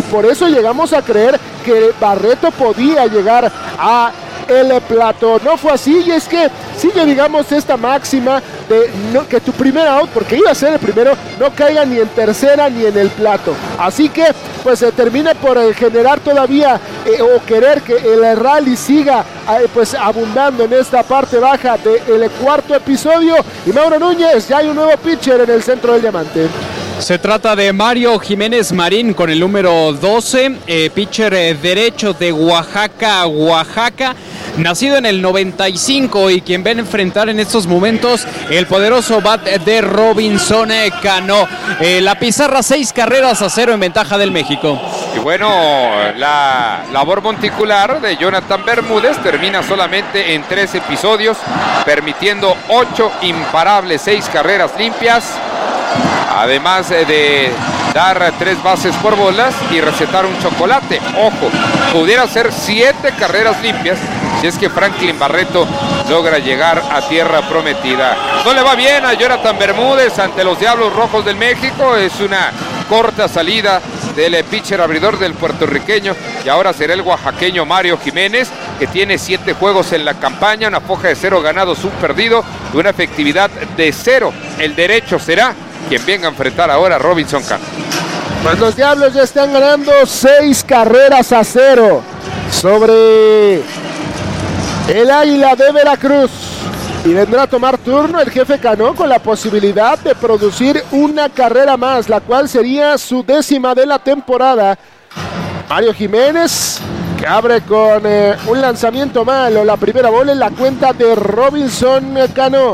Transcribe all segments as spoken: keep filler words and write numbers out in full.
por eso llegamos a creer que Barreto podía llegar a el plato. No fue así, y es que sigue, digamos, esta máxima de no, que tu primer out, porque iba a ser el primero, no caiga ni en tercera ni en el plato. Así que pues se termina por eh, generar todavía eh, o querer que el rally siga eh, pues abundando en esta parte baja del cuarto episodio. Y Mauro Núñez, ya hay un nuevo pitcher en el centro del diamante. Se trata de Mario Jiménez Marín con el número doce, eh, pitcher eh, derecho de Oaxaca, Oaxaca, nacido en el noventa y cinco y quien va a enfrentar en estos momentos el poderoso bat de Robinson Cano. Eh, la pizarra, seis carreras a cero en ventaja del México. Y bueno, la labor monticular de Jonathan Bermúdez termina solamente en tres episodios, permitiendo ocho imparables, seis carreras limpias, además de dar tres bases por bolas y recetar un chocolate. Ojo, pudiera ser siete carreras limpias si es que Franklin Barreto logra llegar a tierra prometida. No le va bien a Jonathan Bermúdez ante los Diablos Rojos del México. Es una corta salida del pitcher abridor del puertorriqueño, y ahora será el oaxaqueño Mario Jiménez, que tiene siete juegos en la campaña, una foja de cero ganados, un perdido y una efectividad de cero. El derecho será quien venga a enfrentar ahora a Robinson Cano. Pues los Diablos ya están ganando seis carreras a cero sobre el Águila de Veracruz. Y vendrá a tomar turno el jefe Cano con la posibilidad de producir una carrera más, la cual sería su décima de la temporada. Mario Jiménez, que abre con eh, un lanzamiento malo, la primera bola en la cuenta de Robinson Cano.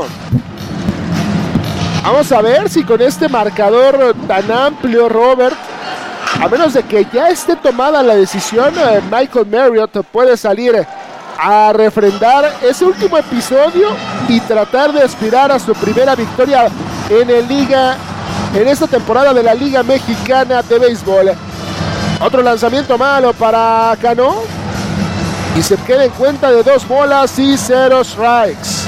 Vamos a ver si con este marcador tan amplio, Robert, a menos de que ya esté tomada la decisión, eh, Michael Marriott puede salir a refrendar ese último episodio y tratar de aspirar a su primera victoria en el Liga, en esta temporada de la Liga Mexicana de Béisbol. Otro lanzamiento malo para Cano y se queda en cuenta de dos bolas y cero strikes.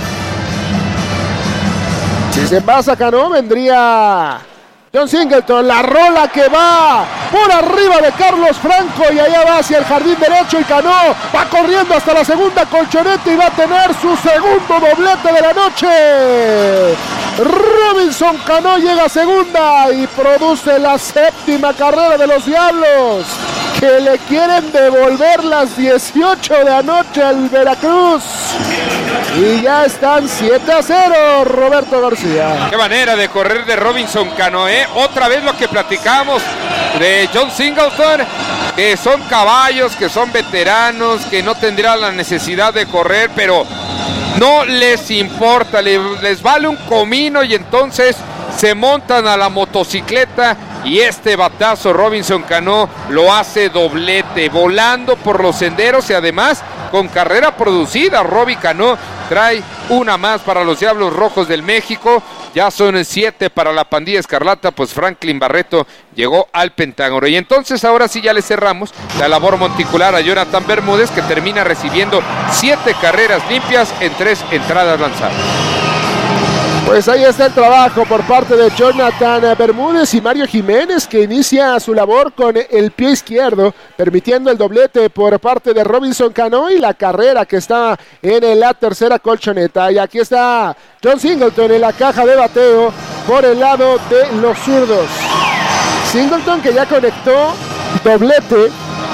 Si se envasa Cano, vendría John Singleton, la rola que va por arriba de Carlos Franco y allá va hacia el jardín derecho, y Cano va corriendo hasta la segunda colchoneta y va a tener su segundo doblete de la noche. Robinson Cano llega a segunda y produce la séptima carrera de los Diablos, que le quieren devolver las dieciocho de anoche al Veracruz. Y ya están siete a cero, Roberto García. Qué manera de correr de Robinson Cano, ¿eh? Otra vez lo que platicamos de John Singleton, que son caballos, que son veteranos, que no tendrán la necesidad de correr, pero no les importa, les, les vale un comino y entonces se montan a la motocicleta. Y este batazo Robinson Cano lo hace doblete, volando por los senderos y además con carrera producida. Robbie Cano trae una más para los Diablos Rojos del México. Ya son siete para la pandilla escarlata, pues Franklin Barreto llegó al Pentágono. Y entonces ahora sí ya le cerramos la labor monticular a Jonathan Bermúdez, que termina recibiendo siete carreras limpias en tres entradas lanzadas. Pues ahí está el trabajo por parte de Jonathan Bermúdez y Mario Jiménez, que inicia su labor con el pie izquierdo, permitiendo el doblete por parte de Robinson Cano y la carrera que está en la tercera colchoneta. Y aquí está John Singleton en la caja de bateo por el lado de los zurdos. Singleton, que ya conectó doblete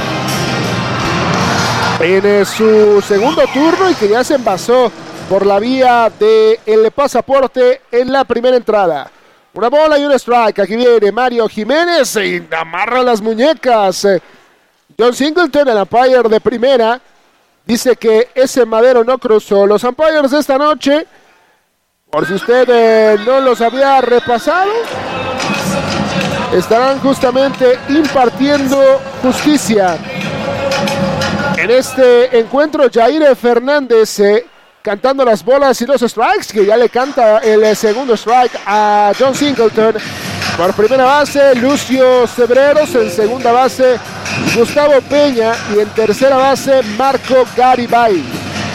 en su segundo turno y que ya se envasó por la vía del pasaporte en la primera entrada. Una bola y un strike. Aquí viene Mario Jiménez y amarra las muñecas. John Singleton, el umpire de primera, dice que ese madero no cruzó. Los umpires de esta noche, por si usted eh, no los había repasado, estarán justamente impartiendo justicia. En este encuentro, Jair Fernández eh, cantando las bolas y los strikes, que ya le canta el segundo strike a John Singleton. Por primera base, Lucio Cebreros. En segunda base, Gustavo Peña. Y en tercera base, Marco Garibay.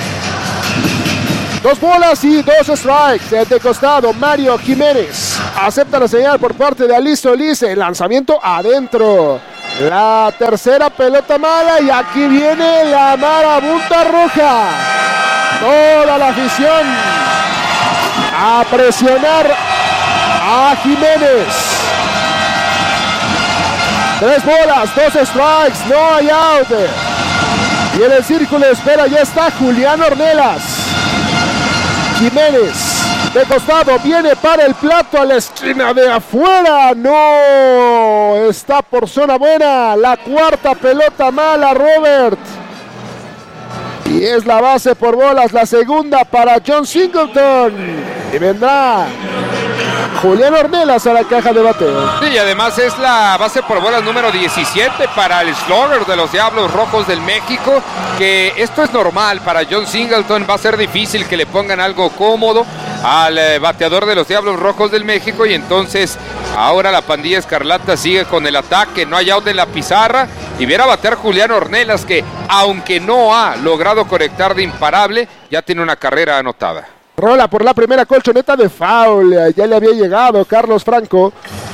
Dos bolas y dos strikes. De costado, Mario Jiménez acepta la señal por parte de Alice Solís. El lanzamiento adentro. La tercera pelota mala y aquí viene la marabunta roja. Toda la afición a presionar a Jiménez. Tres bolas, dos strikes, no hay out. Y en el círculo de espera ya está Julián Ornelas. Jiménez de costado, viene para el plato a la esquina de afuera. No, está por zona buena. La cuarta pelota mala, Robert. Y es la base por bolas, la segunda para John Singleton. Y vendrá Julián Ornelas a la caja de bateo. Sí, y además es la base por bolas número diecisiete para el slugger de los Diablos Rojos del México, que esto es normal para John Singleton. Va a ser difícil que le pongan algo cómodo al eh, bateador de los Diablos Rojos del México, y entonces ahora la pandilla escarlata sigue con el ataque. No hay out en la pizarra y viene a batear Julián Ornelas, que aunque no ha logrado conectar de imparable, ya tiene una carrera anotada. Rola por la primera colchoneta de foul. Ya le había llegado Carlos Franco.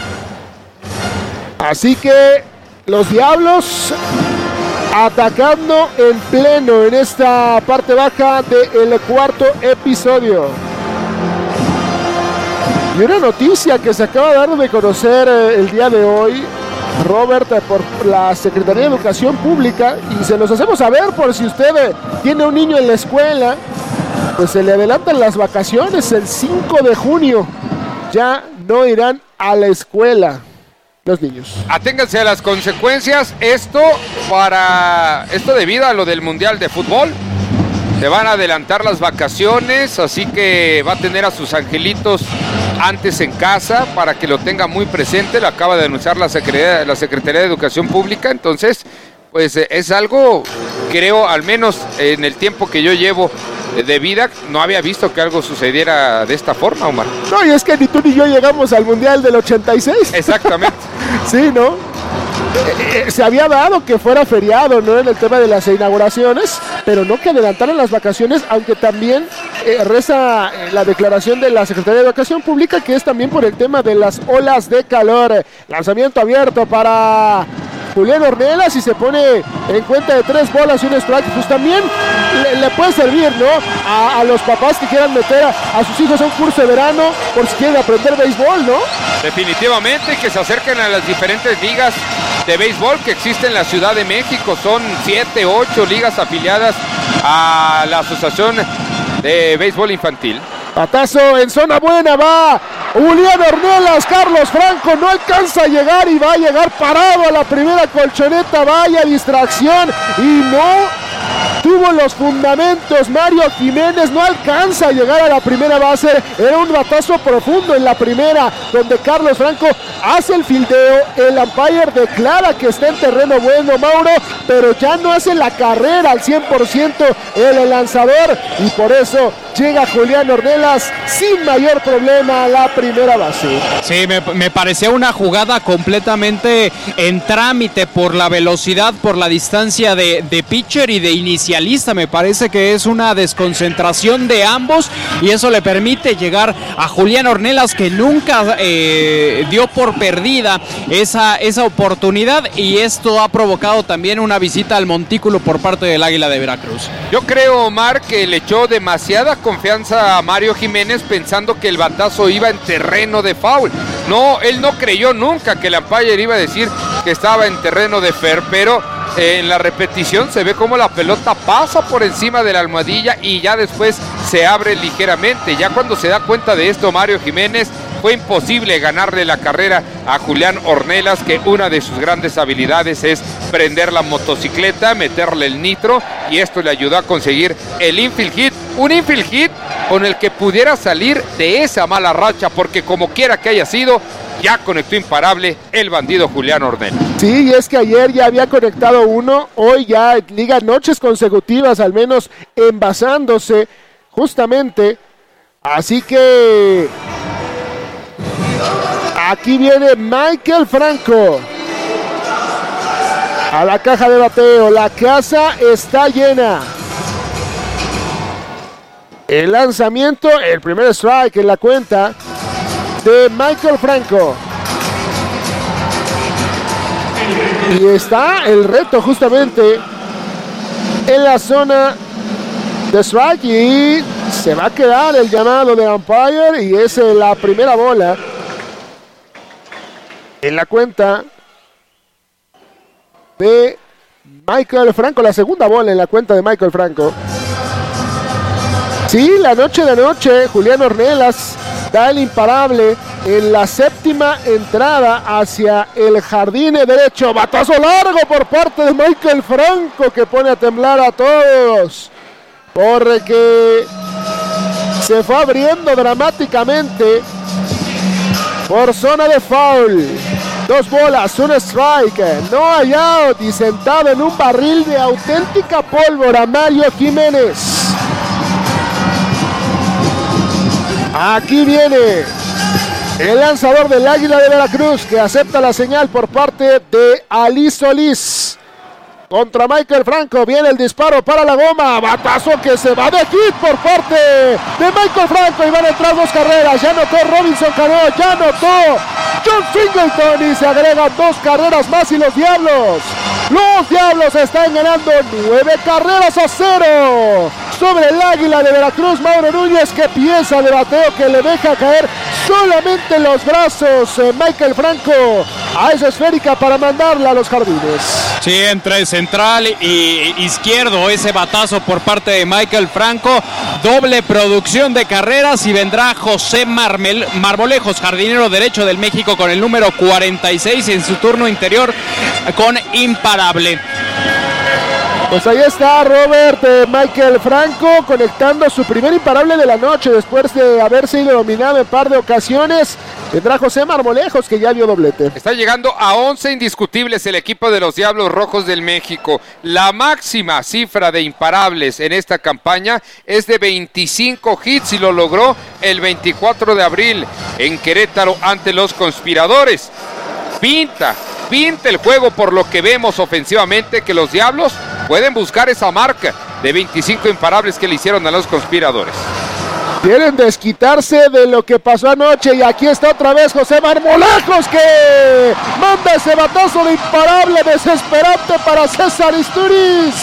Así que los Diablos atacando en pleno en esta parte baja del cuarto episodio. Y una noticia que se acaba de dar de conocer el día de hoy, Robert, por la Secretaría de Educación Pública, y se los hacemos saber por si usted tiene un niño en la escuela. Pues se le adelantan las vacaciones el cinco de junio. Ya no irán a la escuela los niños. Aténganse a las consecuencias. Esto para esto debido a lo del Mundial de Fútbol. Se van a adelantar las vacaciones, así que va a tener a sus angelitos antes en casa para que lo tenga muy presente. Lo acaba de anunciar la Secretaría, la Secretaría de Educación Pública. Entonces, pues es algo, creo, al menos en el tiempo que yo llevo de vida, no había visto que algo sucediera de esta forma, Omar. No, y es que ni tú ni yo llegamos al Mundial del ochenta y seis. Exactamente. Sí, ¿no? Eh, eh, se había dado que fuera feriado, ¿no? En el tema de las inauguraciones, pero no que adelantaran las vacaciones, aunque también eh, reza eh, la declaración de la Secretaría de Educación Pública, que es también por el tema de las olas de calor. Lanzamiento abierto para Julián Ornelas y se pone en cuenta de tres bolas y un strike. Pues también le, le puede servir, ¿no? A, a los papás que quieran meter a, a sus hijos a un curso de verano por si quieren aprender béisbol, ¿no? Definitivamente, que se acerquen a las diferentes ligas de béisbol que existen en la Ciudad de México. Son siete, ocho ligas afiliadas a la Asociación de Béisbol Infantil. Patazo en zona buena, va Julián Ornelas. Carlos Franco no alcanza a llegar y va a llegar parado a la primera colchoneta. Vaya distracción y no tuvo los fundamentos. Mario Jiménez no alcanza a llegar a la primera base. Era un batazo profundo en la primera, donde Carlos Franco hace el fildeo. El umpire declara que está en terreno bueno, Mauro, pero ya no hace la carrera al cien por ciento el lanzador, y por eso llega Julián Ornelas sin mayor problema a la primera base. Sí, me, me parecía una jugada completamente en trámite por la velocidad, por la distancia de, de pitcher y de inicialista. Me parece que es una desconcentración de ambos y eso le permite llegar a Julián Ornelas, que nunca eh, dio por perdida esa, esa oportunidad, y esto ha provocado también una visita al montículo por parte del Águila de Veracruz. Yo creo, Omar, que le echó demasiada confianza a Mario Jiménez pensando que el batazo iba en terreno de foul. No, él no creyó nunca que el umpire iba a decir que estaba en terreno de fair, pero eh, en la repetición se ve como la pelota pasa por encima de la almohadilla y ya después se abre ligeramente. Ya cuando se da cuenta de esto Mario Jiménez, fue imposible ganarle la carrera a Julián Ornelas, que una de sus grandes habilidades es prender la motocicleta, meterle el nitro, y esto le ayudó a conseguir el infield hit. Un infield hit con el que pudiera salir de esa mala racha, porque como quiera que haya sido, ya conectó imparable el bandido Julián Ornelas. Sí, y es que ayer ya había conectado uno, hoy ya liga noches consecutivas, al menos envasándose justamente. Así que aquí viene Michael Franco a la caja de bateo. La casa está llena. El lanzamiento, el primer strike en la cuenta de Michael Franco. Y está el reto justamente en la zona de strike y se va a quedar el llamado de umpire y es la primera bola en la cuenta de Michael Franco, la segunda bola en la cuenta de Michael Franco. Sí, la noche de noche, Julián Ornelas da el imparable en la séptima entrada hacia el jardín derecho. Batazo largo por parte de Michael Franco que pone a temblar a todos. Porque se fue abriendo dramáticamente por zona de foul. Dos bolas, un strike, no hay out y sentado en un barril de auténtica pólvora Mario Jiménez. Aquí viene el lanzador del Águila de Veracruz que acepta la señal por parte de Ali Solís. Contra Michael Franco viene el disparo para la goma. Batazo que se va de hit por parte de Michael Franco y van a entrar dos carreras. Ya anotó Robinson Cano, ya anotó John Singleton y se agregan dos carreras más y los Diablos. Los Diablos están ganando nueve carreras a cero sobre el Águila de Veracruz. Mauro Núñez, que pieza de bateo que le deja caer solamente los brazos eh, Michael Franco a esa esférica para mandarla a los jardines. Sí, entre central y izquierdo ese batazo por parte de Michael Franco. Doble producción de carreras y vendrá José Marmel, Marmolejos, jardinero derecho del México con el número cuarenta y seis en su turno interior con imparable. Pues ahí está Robert eh, Michael Franco conectando su primer imparable de la noche después de haber sido dominado en par de ocasiones. Vendrá José Marmolejos que ya dio doblete. Está llegando a once indiscutibles el equipo de los Diablos Rojos del México. La máxima cifra de imparables en esta campaña es de veinticinco hits y lo logró el veinticuatro de abril en Querétaro ante los Conspiradores. Pinta, pinta el juego por lo que vemos ofensivamente que los Diablos pueden buscar esa marca de veinticinco imparables que le hicieron a los Conspiradores. Quieren desquitarse de lo que pasó anoche y aquí está otra vez José Marmolejos que manda ese batazo de imparable desesperante para César Isturiz.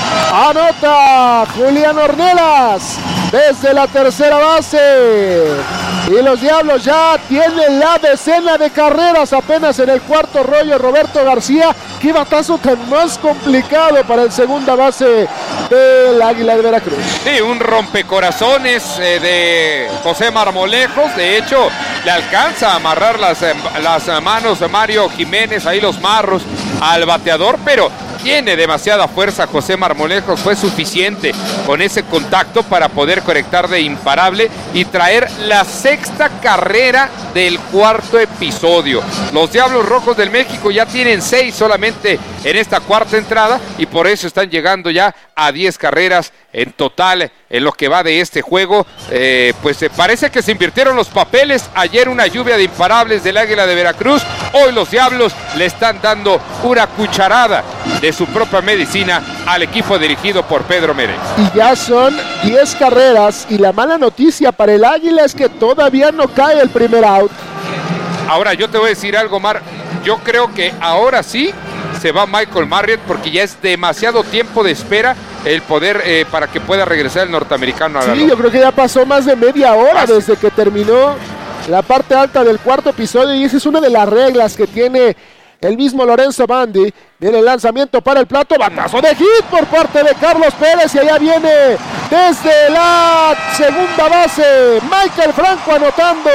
Anota Julián Ornelas desde la tercera base y los Diablos ya tienen la decena de carreras apenas en el cuarto rollo. Roberto García, qué batazo tan más complicado para el segunda base del Águila de Veracruz. Sí, un rompecorazones eh, de José Marmolejos. De hecho, le alcanza a amarrar las, las manos de Mario Jiménez, ahí los marros al bateador, pero tiene demasiada fuerza José Marmolejos. Fue suficiente con ese contacto para poder conectar de imparable y traer la sexta carrera del cuarto episodio. Los Diablos Rojos del México ya tienen seis solamente en esta cuarta entrada y por eso están llegando ya a diez carreras en total en lo que va de este juego. Eh, pues eh, parece que se invirtieron los papeles. Ayer una lluvia de imparables del Águila de Veracruz. Hoy los Diablos le están dando una cucharada de su propia medicina al equipo dirigido por Pedro Meré. Y ya son diez carreras y la mala noticia para el Águila es que todavía no cae el primer out. Ahora yo te voy a decir algo, Mar. Yo creo que ahora sí se va Michael Marriott porque ya es demasiado tiempo de espera el poder eh, para que pueda regresar el norteamericano a la Sí, loma. yo creo que ya pasó más de media hora Ah, sí. desde que terminó la parte alta del cuarto episodio y esa es una de las reglas que tiene el mismo Lorenzo Bandi. Viene el lanzamiento para el plato, batazo de hit por parte de Carlos Pérez y allá viene desde la segunda base Michael Franco anotando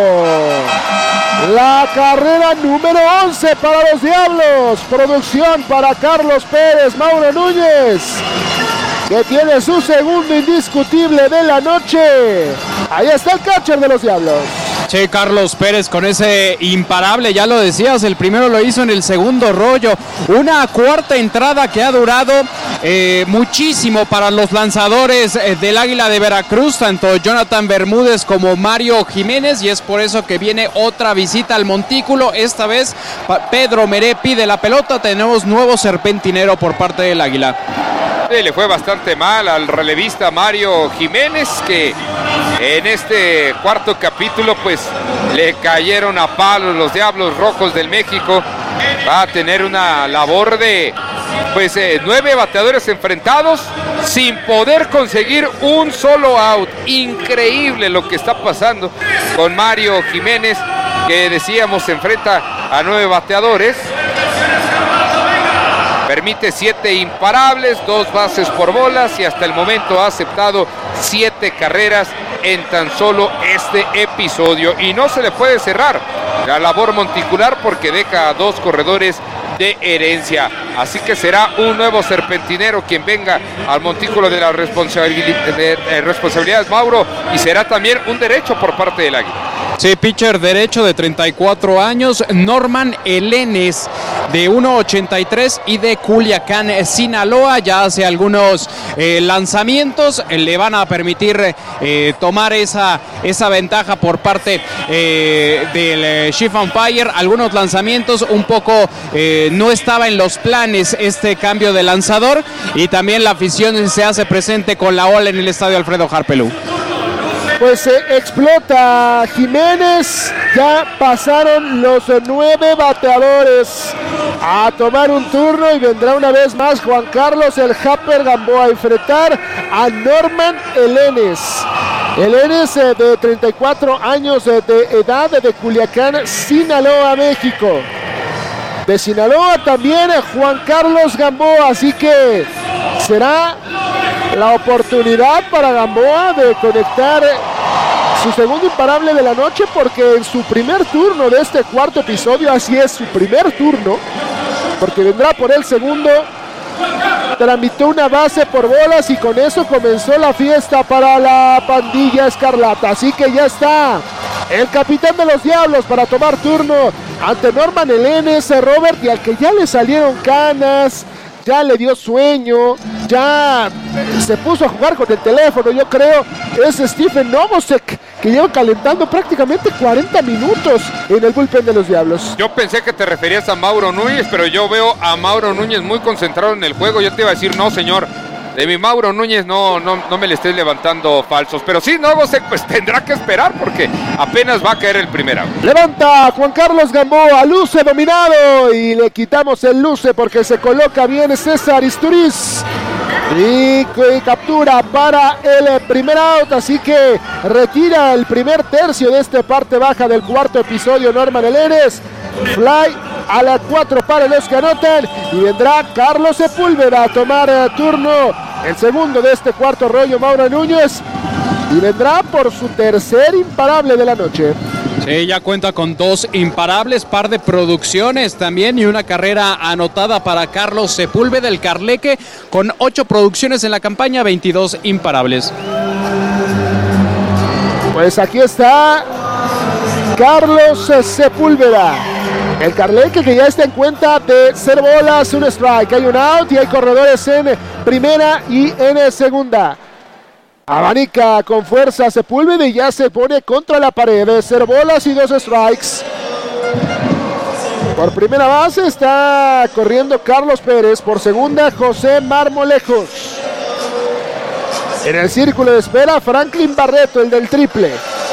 la carrera número once para los Diablos. Producción para Carlos Pérez, Mauro Núñez, que tiene su segundo indiscutible de la noche. Ahí está el catcher de los Diablos. Sí, Carlos Pérez con ese imparable, ya lo decías, el primero lo hizo en el segundo rollo. Una cuarta entrada que ha durado eh, muchísimo para los lanzadores eh, del Águila de Veracruz, tanto Jonathan Bermúdez como Mario Jiménez, y es por eso que viene otra visita al montículo. Esta vez Pedro Meré pide la pelota, tenemos nuevo serpentinero por parte del Águila. Sí, le fue bastante mal al relevista Mario Jiménez, que en este cuarto capítulo pues le cayeron a palos los Diablos Rojos del México Va a tener una labor de pues eh, nueve bateadores enfrentados sin poder conseguir un solo out. Increíble lo que está pasando con Mario Jiménez, que decíamos se enfrenta a nueve bateadores. Permite siete imparables, dos bases por bolas y hasta el momento ha aceptado siete carreras en tan solo este episodio. Y no se le puede cerrar la labor monticular porque deja a dos corredores de herencia. Así que será un nuevo serpentinero quien venga al montículo de las responsabilidades, de, de responsabilidades, Mauro, y será también un derecho por parte del Águila. Sí, pitcher derecho de treinta y cuatro años, Norman Elenes, de uno ochenta y tres y de Culiacán, Sinaloa. Ya hace algunos eh, lanzamientos, eh, le van a permitir eh, tomar esa, esa ventaja por parte eh, del eh, Chief Umpire. Algunos lanzamientos un poco eh, no estaba en los planes este cambio de lanzador, y también la afición se hace presente con la ola en el estadio Alfredo Harpelú. Pues eh, explota Jiménez, ya pasaron los nueve bateadores a tomar un turno y vendrá una vez más Juan Carlos el Happer Gamboa a enfrentar a Norman Elenes. Elenes eh, de treinta y cuatro años eh, de edad, de Culiacán, Sinaloa, México. De Sinaloa también eh, Juan Carlos Gamboa, así que será la oportunidad para Gamboa de conectar su segundo imparable de la noche, porque en su primer turno de este cuarto episodio, así es, su primer turno, porque vendrá por el segundo, tramitó una base por bolas y con eso comenzó la fiesta para la pandilla escarlata. Así que ya está el capitán de los Diablos para tomar turno ante Norman Elenes, Robert, y al que ya le salieron canas, ya le dio sueño, ya se puso a jugar con el teléfono, yo creo, es Stephen Novosek, que lleva calentando prácticamente cuarenta minutos en el bullpen de los Diablos. Yo pensé que te referías a Mauro Núñez, pero yo veo a Mauro Núñez muy concentrado en el juego. Yo te iba a decir, no señor, de mi Mauro Núñez no, no, no me le estés levantando falsos, pero sí, Novosek pues tendrá que esperar porque apenas va a caer el primer out. Levanta Juan Carlos Gamboa, luce dominado y le quitamos el luce porque se coloca bien César Isturiz y, y captura para el primer out, así que retira el primer tercio de esta parte baja del cuarto episodio Norman Elenes. Fly a la cuatro para los que anotan y vendrá Carlos Sepúlveda a tomar eh, turno, el segundo de este cuarto rollo, Mauro Núñez, y vendrá por su tercer imparable de la noche. Sí, ya cuenta con dos imparables, par de producciones también y una carrera anotada para Carlos Sepúlveda, el Carleque, con ocho producciones en la campaña, veintidós imparables. Pues aquí está Carlos Sepúlveda, el Carleque, que ya está en cuenta de cero bolas, un strike, hay un out y hay corredores en primera y en segunda. Abanica con fuerza Sepúlveda y ya se pone contra la pared, cero bolas y dos strikes. Por primera base está corriendo Carlos Pérez, por segunda José Marmolejos. En el círculo de espera Franklin Barreto, el del triple.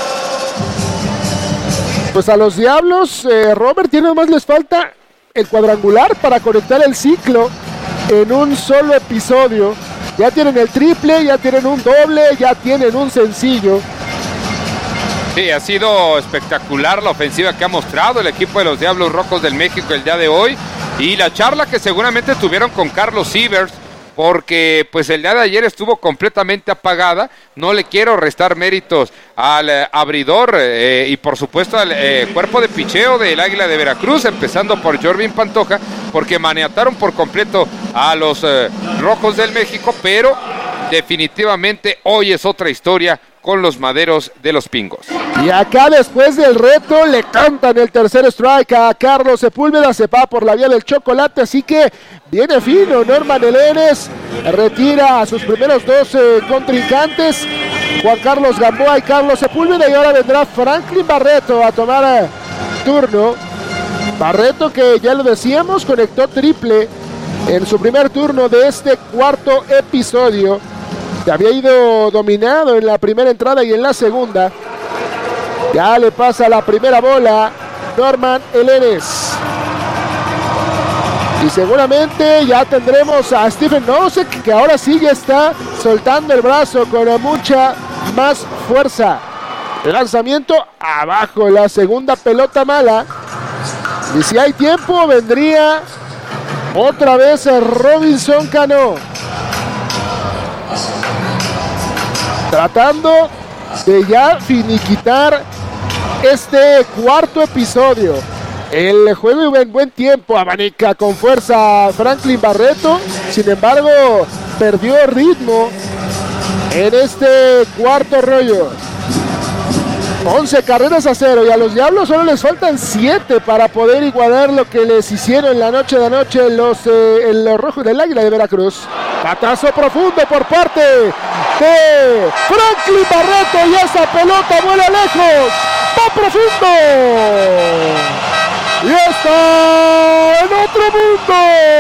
Pues a los Diablos, eh, Robert, tiene más les falta el cuadrangular para conectar el ciclo en un solo episodio. Ya tienen el triple, ya tienen un doble, ya tienen un sencillo. Sí, ha sido espectacular la ofensiva que ha mostrado el equipo de los Diablos Rojos del México el día de hoy, y la charla que seguramente tuvieron con Carlos Sievers, porque pues el día de ayer estuvo completamente apagada. No le quiero restar méritos al eh, abridor eh, y por supuesto al eh, cuerpo de picheo del Águila de Veracruz, empezando por Jorvin Pantoja, porque maniataron por completo a los eh, Rojos del México, pero definitivamente hoy es otra historia con los Maderos de los Pingos. Y acá después del reto le cantan el tercer strike a Carlos Sepúlveda, se va por la vía del chocolate, así que viene fino Norman Elenes, retira a sus primeros dos eh, contrincantes, Juan Carlos Gamboa y Carlos Sepúlveda, y ahora vendrá Franklin Barreto a tomar eh, turno. Barreto, que ya lo decíamos, conectó triple en su primer turno de este cuarto episodio. Se había ido dominado en la primera entrada y en la segunda. Ya le pasa la primera bola Norman Elenes. Y seguramente ya tendremos a Stephen Nosek, que ahora sí ya está soltando el brazo con mucha más fuerza. Lanzamiento abajo, la segunda pelota mala. Y si hay tiempo, vendría otra vez Robinson Cano, tratando de ya finiquitar este cuarto episodio. El juego en buen tiempo, abanica con fuerza Franklin Barreto, sin embargo perdió ritmo en este cuarto rollo. once carreras a cero, y a los Diablos solo les faltan siete para poder igualar lo que les hicieron la noche de anoche los, eh, el rojo del Águila de Veracruz. Patazo profundo por parte de Franklin Barreto, y esa pelota vuela lejos, va profundo y está en otro mundo.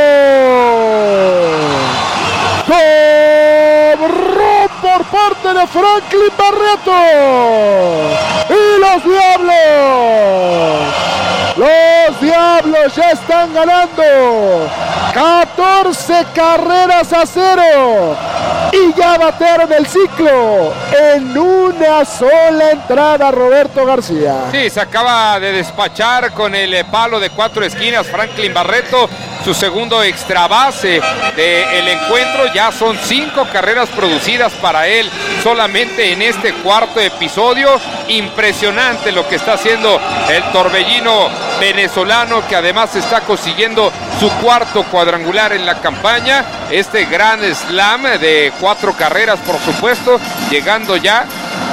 ¡Cobró por parte de Franklin Barreto! ¡Y los Diablos! ¡Los Diablos ya están ganando! catorce carreras a cero. Y ya batearon el ciclo en una sola entrada, Roberto García. Sí, se acaba de despachar con el palo de cuatro esquinas Franklin Barreto, su segundo extra base del encuentro. Ya son cinco carreras producidas para él solamente en este cuarto episodio. Impresionante lo que está haciendo el torbellino venezolano, que además está consiguiendo su cuarto cuadrangular en la campaña. Este gran slam de cuatro carreras, por supuesto, llegando ya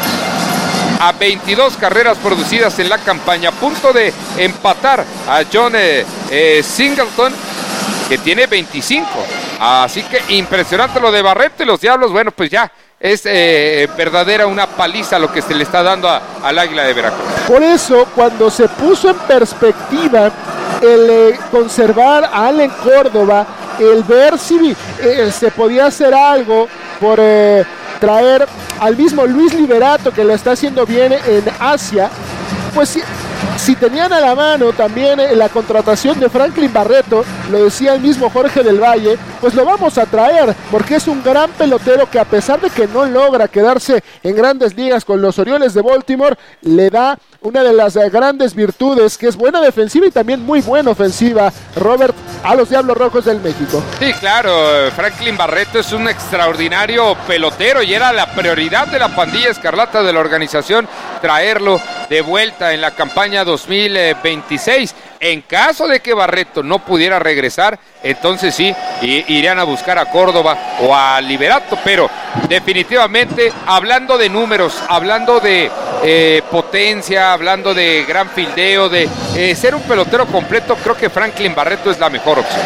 a veintidós carreras producidas en la campaña, a punto de empatar a John eh, eh, Singleton, que tiene veinticinco. Así que impresionante lo de Barreto, y los Diablos, bueno, pues ya es eh, verdadera una paliza lo que se le está dando a, al Águila de Veracruz. Por eso, cuando se puso en perspectiva el eh, conservar a Allen Córdoba, el ver si eh, se podía hacer algo por eh, traer al mismo Luis Liberato, que lo está haciendo bien en Asia, pues si, si tenían a la mano también eh, la contratación de Franklin Barreto, lo decía el mismo Jorge del Valle, pues lo vamos a traer, porque es un gran pelotero que, a pesar de que no logra quedarse en grandes ligas con los Orioles de Baltimore, le da una de las eh, grandes virtudes, que es buena defensiva y también muy buena ofensiva, Robert, a los Diablos Rojos del México. Sí, claro, Franklin Barreto es un extraordinario pelotero, y era la prioridad de la pandilla escarlata de la organización traerlo de vuelta en la campaña dos mil veintiséis. En caso de que Barreto no pudiera regresar, entonces sí, irían a buscar a Córdoba o a Liberato, pero definitivamente, hablando de números, hablando de eh, potencia, hablando de gran fildeo, de eh, ser un pelotero completo, creo que Franklin Barreto es la mejor opción.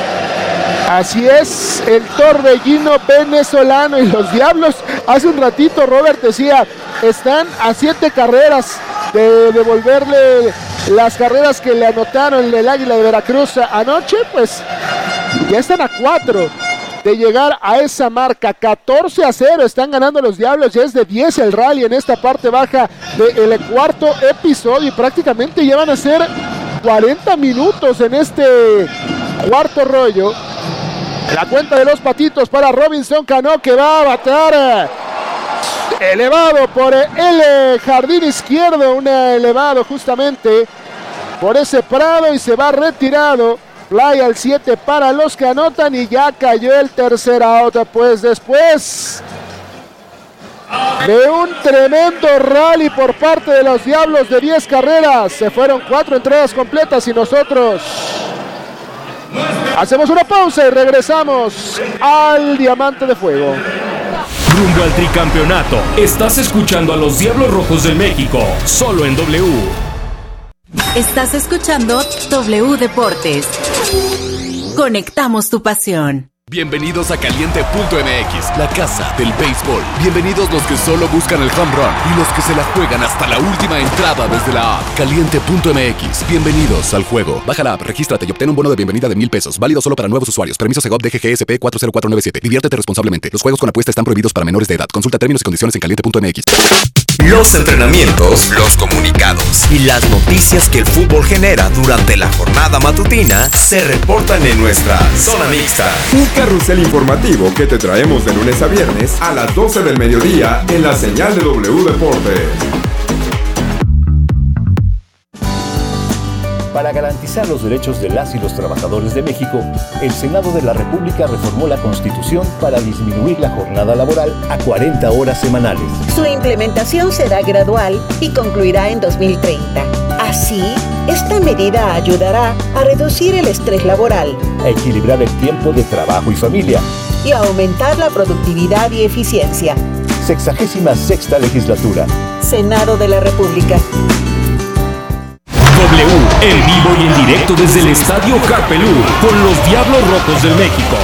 Así es, el torbellino venezolano, y los Diablos, hace un ratito Robert decía, están a siete carreras de devolverle las carreras que le anotaron el Águila de Veracruz anoche. Pues ya están a cuatro de llegar a esa marca. Catorce a cero están ganando los Diablos, ya es de diez el rally en esta parte baja del cuarto episodio, y prácticamente ya van a ser cuarenta minutos en este cuarto rollo. La cuenta de los patitos para Robinson Cano, que va a batear elevado por el jardín izquierdo, un elevado justamente por ese prado, y se va retirado. Fly al siete para los que anotan, y ya cayó el tercer out. Pues después de un tremendo rally por parte de los Diablos de diez carreras, se fueron cuatro entradas completas, y nosotros hacemos una pausa y regresamos al Diamante de Fuego. Rumbo al tricampeonato. Estás escuchando a los Diablos Rojos del México, solo en W. Estás escuchando W Deportes. Conectamos tu pasión. Bienvenidos a Caliente punto M X, la casa del béisbol. Bienvenidos los que solo buscan el home run y los que se la juegan hasta la última entrada desde la app. Caliente punto M X, bienvenidos al juego. Baja la app, regístrate y obtén un bono de bienvenida de mil pesos, válido solo para nuevos usuarios. Permiso Segov D G G S P cuatro cero cuatro nueve siete. Diviértete responsablemente. Los juegos con apuesta están prohibidos para menores de edad. Consulta términos y condiciones en Caliente punto M X. los entrenamientos, los comunicados y las noticias que el fútbol genera durante la jornada matutina se reportan en nuestra Zona Mixta. Un carrusel informativo que te traemos de lunes a viernes a las doce del mediodía en la señal de W Deportes. Para garantizar los derechos de las y los trabajadores de México, el Senado de la República reformó la Constitución para disminuir la jornada laboral a cuarenta horas semanales. Su implementación será gradual y concluirá en dos mil treinta. Así, esta medida ayudará a reducir el estrés laboral, a equilibrar el tiempo de trabajo y familia y a aumentar la productividad y eficiencia. Sexagésima sexta legislatura. Senado de la República. W, en vivo y en directo desde el Estadio Carpelú, con los Diablos Rojos del México.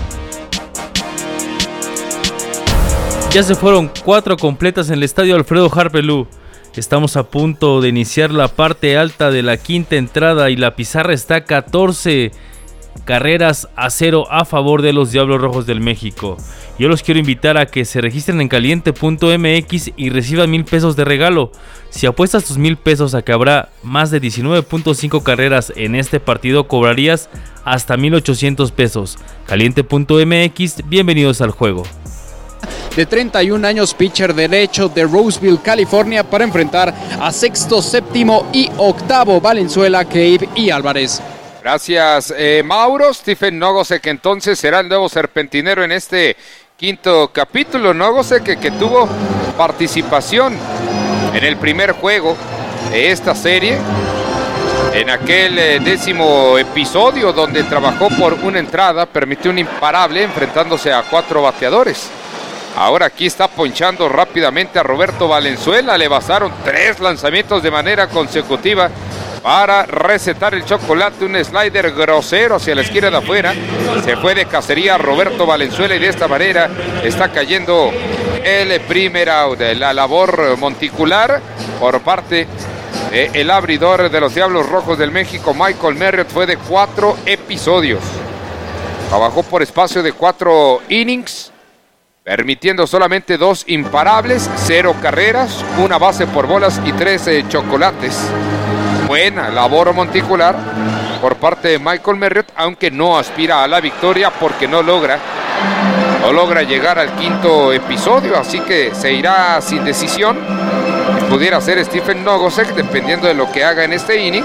Ya se fueron cuatro completas en el Estadio Alfredo Harpelú. Estamos a punto de iniciar la parte alta de la quinta entrada y la pizarra está catorce carreras a cero a favor de los Diablos Rojos del México. Yo los quiero invitar a que se registren en caliente punto m x y reciban mil pesos de regalo. Si apuestas tus mil pesos a que habrá más de diecinueve punto cinco carreras en este partido, cobrarías hasta mil ochocientos pesos. caliente punto m x, bienvenidos al juego. De treinta y un años, pitcher derecho de Roseville, California, para enfrentar a sexto, séptimo y octavo Valenzuela, Cave y Álvarez. Gracias, eh, Mauro. Stephen Nogosek entonces será el nuevo serpentinero en este quinto capítulo. Nogosek que, que tuvo participación en el primer juego de esta serie, en aquel eh, décimo episodio donde trabajó por una entrada, permitió un imparable enfrentándose a cuatro bateadores. Ahora aquí está ponchando rápidamente a Roberto Valenzuela. Le bastaron tres lanzamientos de manera consecutiva para recetar el chocolate, un slider grosero hacia la esquina de afuera. Se fue de cacería Roberto Valenzuela y de esta manera está cayendo el primer out. La labor monticular por parte del abridor de los Diablos Rojos del México, Michael Merriott, fue de cuatro episodios. Trabajó por espacio de cuatro innings, permitiendo solamente dos imparables, cero carreras, una base por bolas y trece chocolates. Buena labor monticular por parte de Michael Merriott, aunque no aspira a la victoria porque no logra, no logra llegar al quinto episodio, así que se irá sin decisión. Pudiera ser Stephen Nogosek, dependiendo de lo que haga en este inning,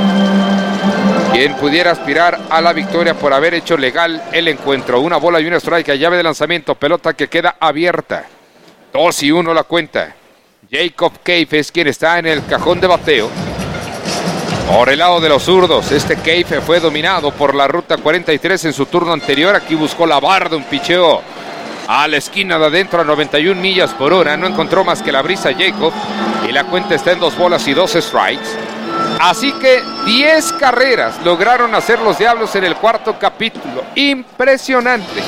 quien pudiera aspirar a la victoria por haber hecho legal el encuentro. Una bola y una strike a llave de lanzamiento, pelota que queda abierta. dos y uno la cuenta. Jacob Cave es quien está en el cajón de bateo. Por el lado de los zurdos, este Cave fue dominado por la ruta cuarenta y tres en su turno anterior. Aquí buscó la barda, un picheo a la esquina de adentro a noventa y una millas por hora. No encontró más que la brisa Jacob y la cuenta está en dos bolas y dos strikes. Así que diez carreras lograron hacer los Diablos en el cuarto capítulo. Impresionante.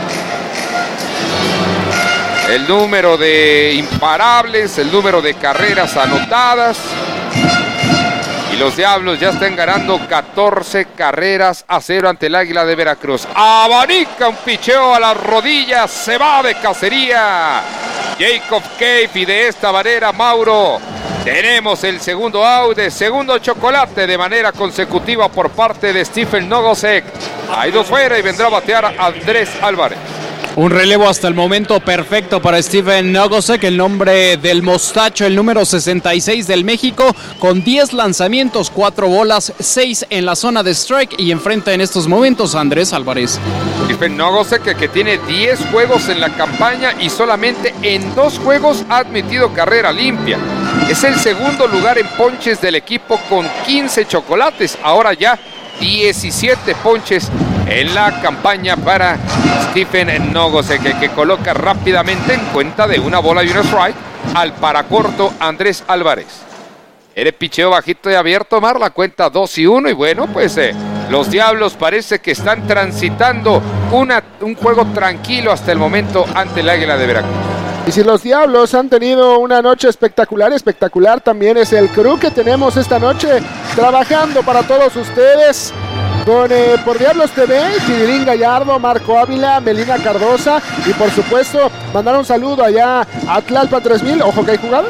El número de imparables, el número de carreras anotadas. Y los Diablos ya están ganando catorce carreras a cero ante el Águila de Veracruz. Abanica un picheo a las rodillas, se va de cacería Jacob Cave y de esta manera, Mauro, tenemos el segundo out, de segundo chocolate de manera consecutiva por parte de Stephen Nogosek. Hay dos fuera y vendrá a batear a Andrés Álvarez. Un relevo hasta el momento perfecto para Stephen Nogosek, el nombre del mostacho, el número sesenta y seis del México, con diez lanzamientos, cuatro bolas, seis en la zona de strike y enfrenta en estos momentos a Andrés Álvarez. Stephen Nogosek que, que tiene diez juegos en la campaña y solamente en dos juegos ha admitido carrera limpia. Es el segundo lugar en ponches del equipo con quince chocolates, ahora ya diecisiete ponches en la campaña para Stephen Nogosek, que, que coloca rápidamente en cuenta de una bola y un strike al paracorto Andrés Álvarez. El picheo bajito y abierto, Mar, la cuenta dos y uno y bueno, pues eh, los Diablos parece que están transitando una, un juego tranquilo hasta el momento ante el Águila de Veracruz. Y si los Diablos han tenido una noche espectacular, espectacular también es el crew que tenemos esta noche trabajando para todos ustedes. Con eh, por Diablos T V, Chidirín Gallardo, Marco Ávila, Melina Cardosa y por supuesto mandar un saludo allá a Tlalpan tres mil. Ojo que hay jugada.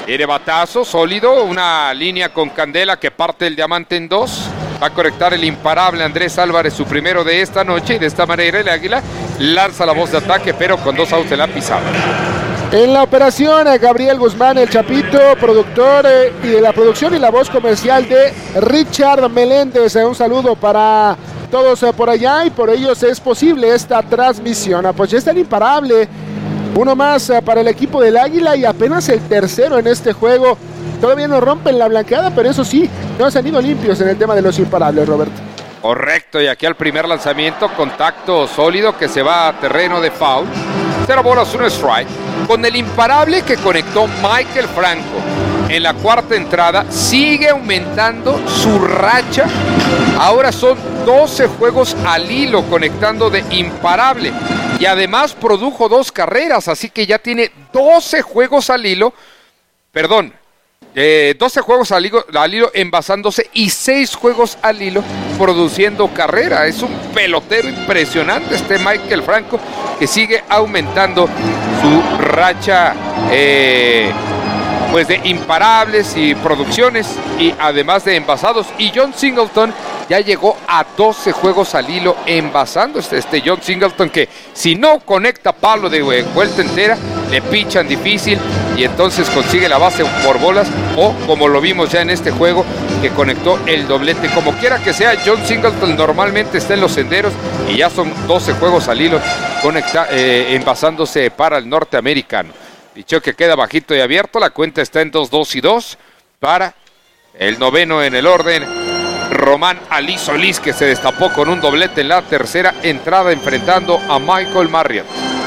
Viene batazo, sólido, una línea con candela que parte el diamante en dos. Va a conectar el imparable Andrés Álvarez, su primero de esta noche, y de esta manera el Águila lanza la voz de ataque, pero con dos outs en la pisada. En la operación, Gabriel Guzmán, el Chapito, productor eh, y de la producción y la voz comercial de Richard Meléndez. Eh, un saludo para todos eh, por allá, y por ellos es posible esta transmisión. Ah, pues ya está el imparable. Uno más uh, para el equipo del Águila y apenas el tercero en este juego. Todavía no rompen la blanqueada, pero eso sí, no se han ido limpios en el tema de los imparables, Roberto. Correcto, y aquí al primer lanzamiento, contacto sólido que se va a terreno de foul. Cero bolas, un strike. Con el imparable que conectó Michael Franco en la cuarta entrada, sigue aumentando su racha. Ahora son doce juegos al hilo conectando de imparable. Y además produjo dos carreras, así que ya tiene doce juegos al hilo. Perdón, eh, doce juegos al hilo, al hilo envasándose y seis juegos al hilo produciendo carrera. Es un pelotero impresionante este Michael Franco, que sigue aumentando su racha eh, pues de imparables y producciones, y además de envasados. Y John Singleton ya llegó a doce juegos al hilo envasando. Este, este John Singleton, que si no conecta palo de vuelta entera, le pichan difícil y entonces consigue la base por bolas, o como lo vimos ya en este juego, que conectó el doblete. Como quiera que sea, John Singleton normalmente está en los senderos y ya son doce juegos al hilo conecta, eh, envasándose para el norteamericano. Dicho que queda bajito y abierto, la cuenta está en dos, dos y dos para el noveno en el orden, Román Ali Solís, que se destapó con un doblete en la tercera entrada enfrentando a Michael Marriott.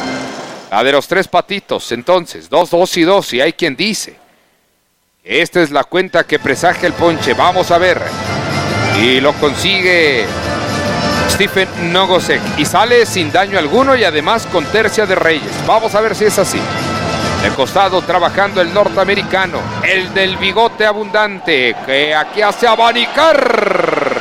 La de los tres patitos, entonces, dos, dos y dos, y hay quien dice, esta es la cuenta que presagia el ponche. Vamos a ver, y lo consigue Stephen Nogosek, y sale sin daño alguno y además con tercia de Reyes. Vamos a ver si es así. De costado trabajando el norteamericano, el del bigote abundante, que aquí hace abanicar.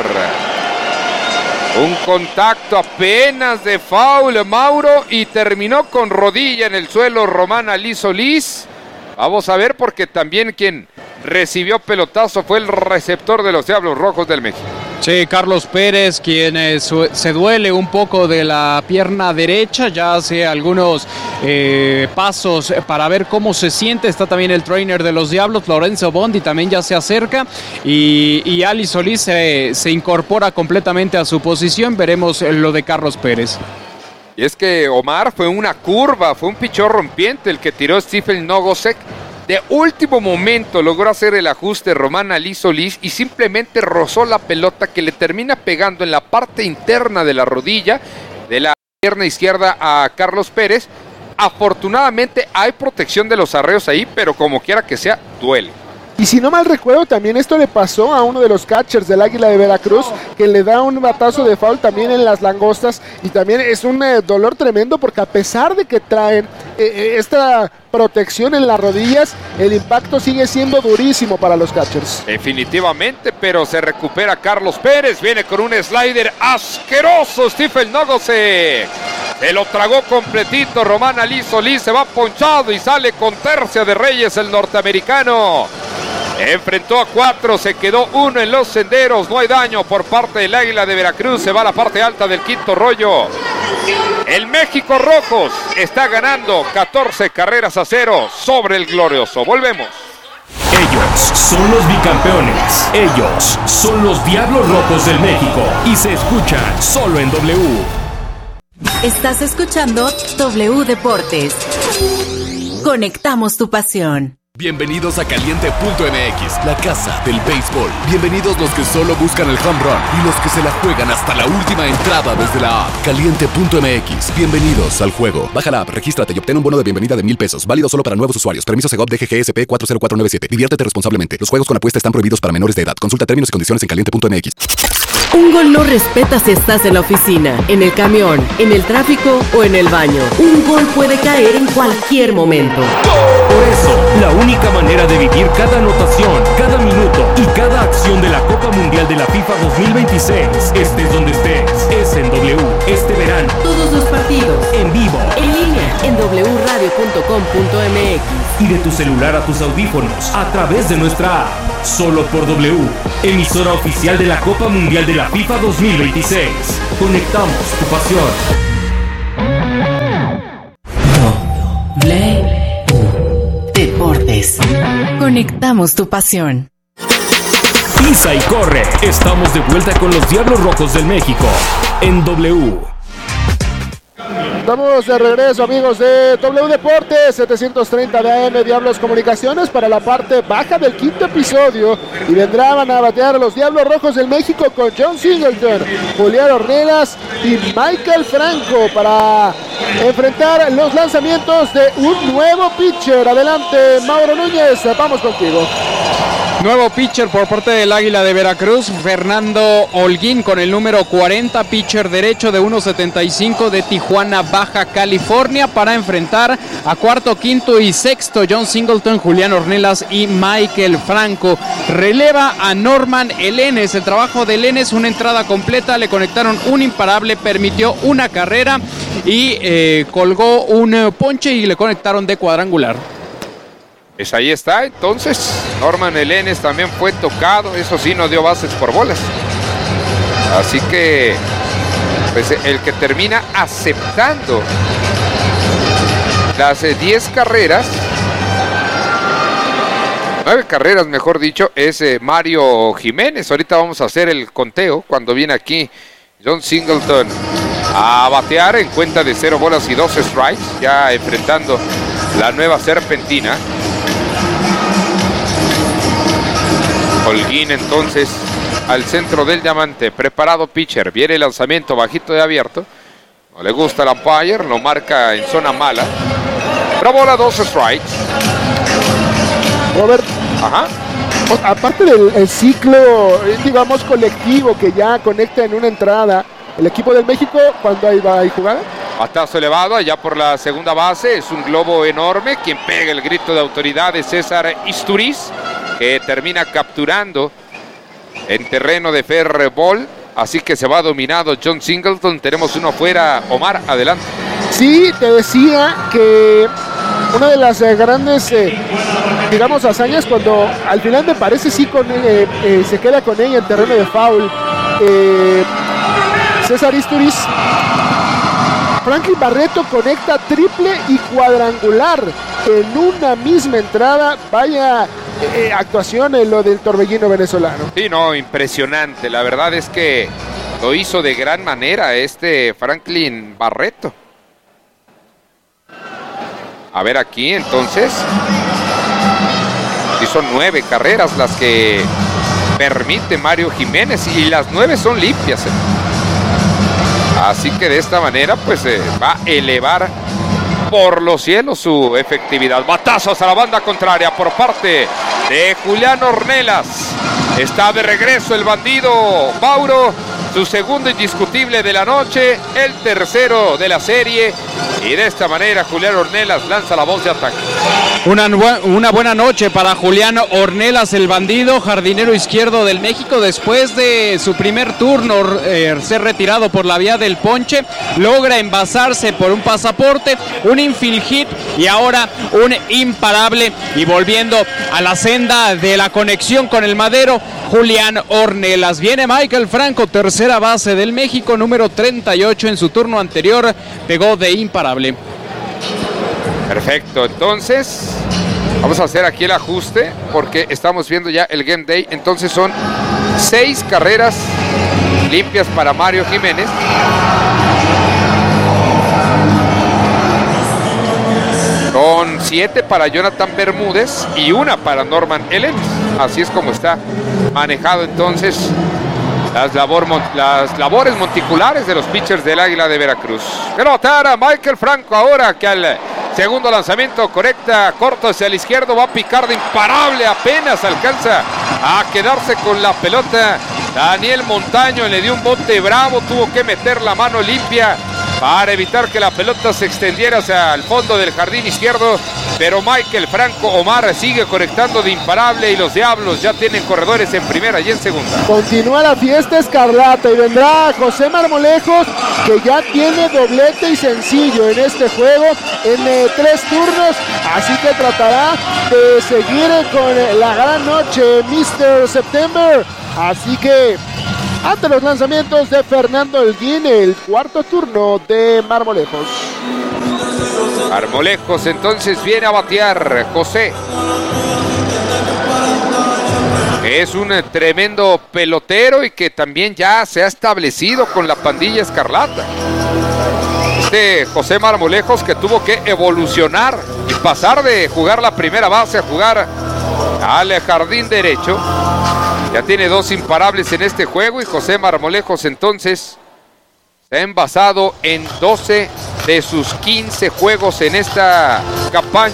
Un contacto apenas de foul, Mauro, y terminó con rodilla en el suelo Román Ali Solís. Vamos a ver, porque también quien recibió pelotazo fue el receptor de los Diablos Rojos del México. Sí, Carlos Pérez, quien eh, se duele un poco de la pierna derecha, ya hace algunos eh, pasos para ver cómo se siente. Está también el trainer de los Diablos, Lorenzo Bondi, también ya se acerca, y, y Ali Solís eh, se incorpora completamente a su posición. Veremos lo de Carlos Pérez. Y es que Omar, fue una curva, fue un pichón rompiente el que tiró Stephen Nogosek. De último momento logró hacer el ajuste Román Ali Solís y simplemente rozó la pelota, que le termina pegando en la parte interna de la rodilla de la pierna izquierda a Carlos Pérez. Afortunadamente hay protección de los arreos ahí, pero como quiera que sea, duele. Y si no mal recuerdo, también esto le pasó a uno de los catchers del Águila de Veracruz, que le da un batazo de foul también en las langostas, y también es un eh, dolor tremendo, porque a pesar de que traen eh, esta protección en las rodillas, el impacto sigue siendo durísimo para los catchers. Definitivamente, pero se recupera Carlos Pérez, viene con un slider asqueroso Stephen Nogosek. Se lo tragó completito Román Ali Solís, se va ponchado y sale con tercia de Reyes el norteamericano. Enfrentó a cuatro, se quedó uno en los senderos, no hay daño por parte del Águila de Veracruz, se va a la parte alta del quinto rollo. El México Rojos está ganando catorce carreras a cero sobre el Glorioso. Volvemos. Ellos son los bicampeones. Ellos son los Diablos Rojos del México. Y se escuchan solo en W. Estás escuchando W Deportes. Conectamos tu pasión. Bienvenidos a Caliente punto M X, la casa del béisbol. Bienvenidos los que solo buscan el home run y los que se la juegan hasta la última entrada desde la app. Caliente punto M X, bienvenidos al juego. Baja la app, regístrate y obtén un bono de bienvenida de mil pesos. Válido solo para nuevos usuarios. Permiso Segov D G G S P cuatro cero cuatro nueve siete. Diviértete responsablemente. Los juegos con apuesta están prohibidos para menores de edad. Consulta términos y condiciones en Caliente punto M X. Un gol no respeta si estás en la oficina, en el camión, en el tráfico o en el baño. Un gol puede caer en cualquier momento. Por eso, la única manera de vivir cada anotación, cada minuto y cada acción de la Copa Mundial de la FIFA dos mil veintiséis, estés donde estés, es en W este verano. Todos los partidos, en vivo, en línea, en w radio punto com punto m x. Y de tu celular a tus audífonos a través de nuestra app. Solo por W, emisora oficial de la Copa Mundial de la FIFA dos mil veintiséis. Conectamos tu pasión. W Deportes. Conectamos tu pasión. Pisa y corre. Estamos de vuelta con los Diablos Rojos del México en W. Estamos de regreso, amigos de W Deportes, setecientos treinta de A M Diablos Comunicaciones, para la parte baja del quinto episodio, y vendrán a batear a los Diablos Rojos del México con John Singleton, Julián Ornelas y Michael Franco para enfrentar los lanzamientos de un nuevo pitcher. Adelante, Mauro Núñez, vamos contigo. Nuevo pitcher por parte del Águila de Veracruz, Fernando Holguín con el número cuarenta, pitcher derecho de uno setenta y cinco de Tijuana, Baja California, para enfrentar a cuarto, quinto y sexto John Singleton, Julián Ornelas y Michael Franco. Releva a Norman Elenes. El trabajo de Elenes, una entrada completa, le conectaron un imparable, permitió una carrera y eh, colgó un eh, ponche y le conectaron de cuadrangular. Pues ahí está, entonces, Norman Elenes también fue tocado, eso sí, no dio bases por bolas. Así que, pues el que termina aceptando las diez carreras, nueve carreras, mejor dicho, es eh, Mario Jiménez. Ahorita vamos a hacer el conteo cuando viene aquí John Singleton a batear en cuenta de cero bolas y dos strikes, ya enfrentando la nueva serpentina. Holguín entonces al centro del diamante, preparado pitcher, viene el lanzamiento bajito de abierto, no le gusta el umpire, lo marca en zona mala, pero bola, dos strikes. Robert, ajá. Aparte del el ciclo, digamos, colectivo que ya conecta en una entrada, el equipo del México, ¿cuándo ahí va a jugar? Batazo elevado allá por la segunda base, es un globo enorme, quien pega el grito de autoridad de César Isturiz, que termina capturando en terreno de fair ball, así que se va dominado John Singleton. Tenemos uno fuera. Omar, adelante. Sí, te decía que una de las eh, grandes, eh, digamos, hazañas, cuando al final me parece sí con, eh, eh, se queda con ella en terreno de foul, eh, César Isturiz, Franklin Barreto conecta triple y cuadrangular en una misma entrada. Vaya eh, actuación en lo del torbellino venezolano. Sí, no, impresionante. La verdad es que lo hizo de gran manera este Franklin Barreto. A ver aquí, entonces. Y son nueve carreras las que permite Mario Jiménez, y las nueve son limpias. Así que de esta manera pues eh, va a elevar por los cielos su efectividad. Batazos a la banda contraria por parte de Julián Ornelas. Está de regreso el bandido Mauro, su segundo indiscutible de la noche, el tercero de la serie, y de esta manera Julián Ornelas lanza la voz de ataque. Una, una buena noche para Julián Ornelas, el bandido, jardinero izquierdo del México. Después de su primer turno eh, ser retirado por la vía del ponche, logra envasarse por un pasaporte, un infield hit y ahora un imparable, y volviendo a la senda de la conexión con el madero, Julián Ornelas. Viene Michael Franco, tercera base del México, número treinta y ocho. En su turno anterior pegó de imparable. Perfecto, entonces vamos a hacer aquí el ajuste porque estamos viendo ya el Game Day. Entonces son seis carreras limpias para Mario Jiménez. Son siete para Jonathan Bermúdez y una para Norman Elenes. Así es como está manejado entonces las, labor, las labores monticulares de los pitchers del Águila de Veracruz. Quiero notar a Michael Franco ahora, que al segundo lanzamiento correcta, corto hacia el izquierdo, va a picar de imparable, apenas alcanza a quedarse con la pelota. Daniel Montaño le dio un bote bravo, tuvo que meter la mano limpia para evitar que la pelota se extendiera hacia el fondo del jardín izquierdo, pero Michael Franco Omar sigue conectando de imparable y los Diablos ya tienen corredores en primera y en segunda. Continúa la fiesta escarlata y vendrá José Marmolejos, que ya tiene doblete y sencillo en este juego en eh, tres turnos, así que tratará de seguir con la gran noche mister September, así que ante los lanzamientos de Fernando Holguín, el cuarto turno de Marmolejos. Marmolejos entonces viene a batear José. Es un tremendo pelotero y que también ya se ha establecido con la pandilla escarlata. Este José Marmolejos que tuvo que evolucionar y pasar de jugar la primera base a jugar al jardín derecho. Ya tiene dos imparables en este juego y José Marmolejos entonces se ha envasado en doce de sus quince juegos en esta campaña.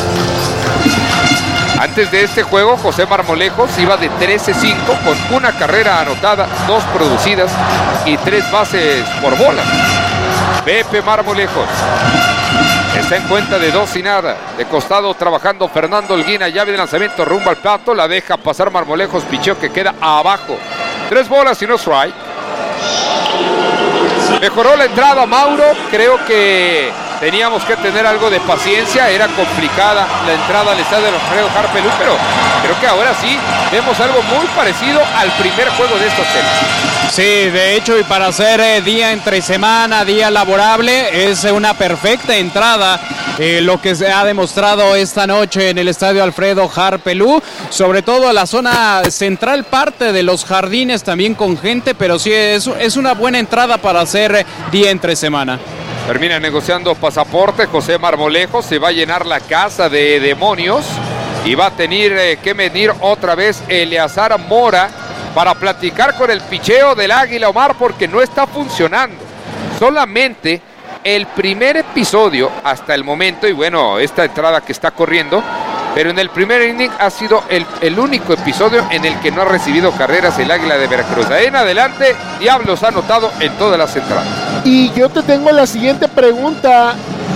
Antes de este juego, José Marmolejos iba de trece cinco con una carrera anotada, dos producidas y tres bases por bola. Pepe Marmolejos está en cuenta de dos y nada. De costado trabajando Fernando Holguín, llave de lanzamiento rumbo al plato, la deja pasar Marmolejos, picheo que queda abajo. Tres bolas y no strike. Mejoró la entrada Mauro, creo que teníamos que tener algo de paciencia, era complicada la entrada al estadio de Alfredo Harp Pelú, pero creo que ahora sí vemos algo muy parecido al primer juego de esta serie. Sí, de hecho, y para hacer eh, día entre semana, día laborable, es una perfecta entrada eh, lo que se ha demostrado esta noche en el estadio Alfredo Harp Pelú, sobre todo la zona central, parte de los jardines también con gente, pero sí es, es una buena entrada para hacer eh, día entre semana. Termina negociando pasaporte José Marmolejos, se va a llenar la casa de demonios y va a tener eh, que venir otra vez Eleazar Mora para platicar con el picheo del Águila Omar porque no está funcionando. Solamente el primer episodio hasta el momento, y bueno, esta entrada que está corriendo, pero en el primer inning ha sido el, el único episodio en el que no ha recibido carreras el Águila de Veracruz. De ahí en adelante, Diablos ha anotado en todas las entradas. Y yo te tengo la siguiente pregunta,